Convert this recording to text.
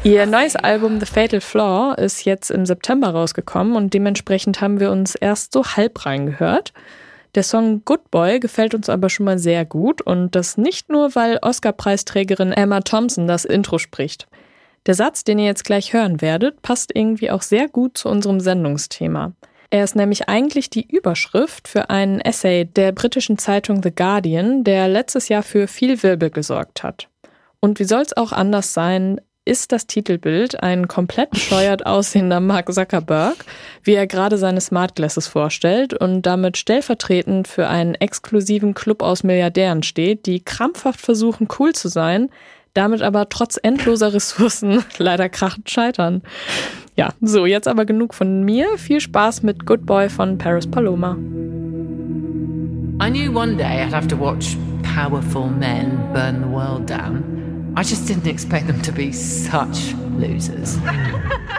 Ihr neues Album The Fatal Flaw ist jetzt im September rausgekommen und dementsprechend haben wir uns erst so halb reingehört. Der Song Good Boy gefällt uns aber schon mal sehr gut und das nicht nur, weil Oscar-Preisträgerin Emma Thompson das Intro spricht. Der Satz, den ihr jetzt gleich hören werdet, passt irgendwie auch sehr gut zu unserem Sendungsthema. Er ist nämlich eigentlich die Überschrift für einen Essay der britischen Zeitung The Guardian, der letztes Jahr für viel Wirbel gesorgt hat. Und wie soll's auch anders sein, ist das Titelbild ein komplett bescheuert aussehender Mark Zuckerberg, wie er gerade seine Smart Glasses vorstellt und damit stellvertretend für einen exklusiven Club aus Milliardären steht, die krampfhaft versuchen, cool zu sein, damit aber trotz endloser Ressourcen leider krachend scheitern. Ja, so, jetzt aber genug von mir. Viel Spaß mit Good Boy von Paris Paloma. I knew one day I'd have to watch powerful men burn the world down. I just didn't expect them to be such losers.